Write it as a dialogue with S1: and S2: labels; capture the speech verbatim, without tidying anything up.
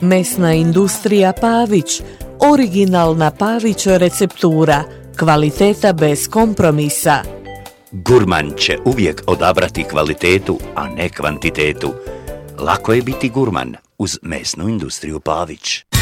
S1: Mesna industrija Pavić, originalna Pavić receptura, kvaliteta bez kompromisa.
S2: Gurman će uvijek odabrati kvalitetu, a ne kvantitetu. Lako je biti gurman uz mesnu industriju Pavić.